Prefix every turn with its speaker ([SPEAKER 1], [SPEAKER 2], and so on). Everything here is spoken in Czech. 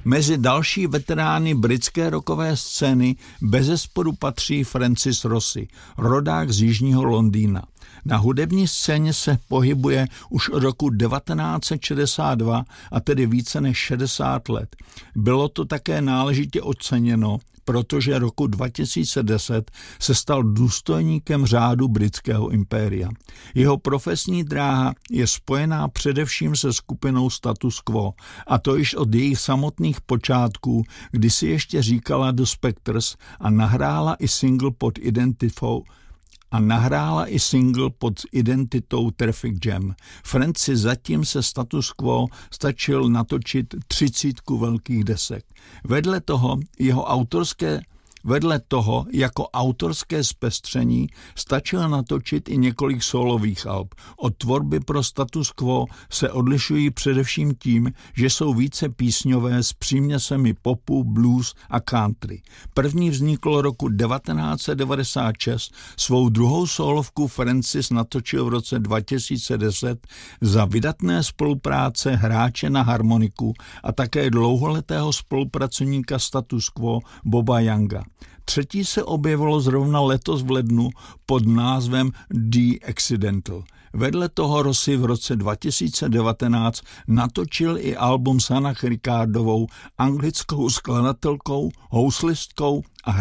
[SPEAKER 1] Mezi další veterány britské rockové scény bezesporu patří Francis Rossi, rodák z jižního Londýna. Na hudební scéně se pohybuje už od roku 1962, a tedy více než 60 let. Bylo to také náležitě oceněno, protože roku 2010 se stal důstojníkem řádu britského impéria. Jeho profesní dráha je spojená především se skupinou Status Quo, a to již od jejich samotných počátků, kdy si ještě říkala The Spectres a nahrála i single pod identitou Traffic Jam. Francis zatím se Status Quo stačil natočit 30 velkých desek. Vedle toho jako autorské zpestření stačil natočit i několik sólových alb. Od tvorby pro Status Quo se odlišují především tím, že jsou více písňové s příměsemi popu, blues a country. První vzniklo roku 1996, svou druhou sólovku Francis natočil v roce 2010 za vydatné spolupráce hráče na harmoniku a také dlouholetého spolupracovníka Status Quo Boba Younga. Třetí se objevilo zrovna letos v lednu pod názvem The Accidental. Vedle toho Rossi v roce 2019 natočil i album s Hannah Riccardovou, anglickou skladatelkou, houslistkou a